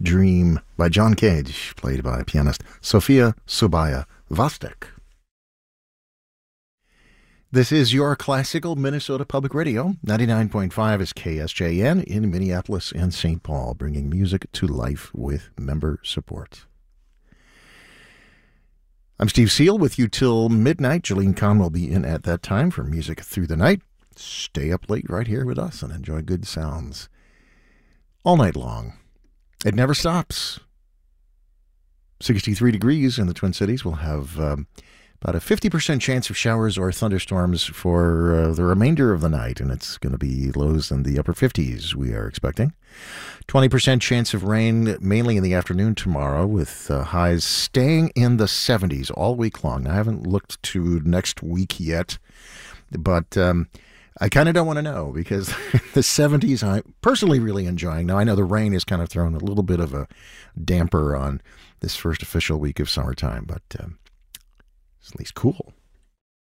Dream by John Cage, played by pianist Sofia Subaya Vostek. This is your classical Minnesota Public Radio. 99.5 is KSJN in Minneapolis and St. Paul, bringing music to life with member support. I'm Steve Seal with you till midnight. Jolene Kahn will be in at that time for Music Through the Night. Stay up late right here with us and enjoy good sounds all night long. It never stops. 63 degrees in the Twin Cities. We'll have about a 50% chance of showers or thunderstorms for the remainder of the night, and it's going to be lows in the upper 50s we are expecting. 20% chance of rain mainly in the afternoon tomorrow, with highs staying in the 70s all week long. Now, I haven't looked to next week yet, but I kind of don't want to know, because the 70s I'm personally really enjoying. Now, I know the rain has kind of thrown a little bit of a damper on this first official week of summertime, but it's at least cool.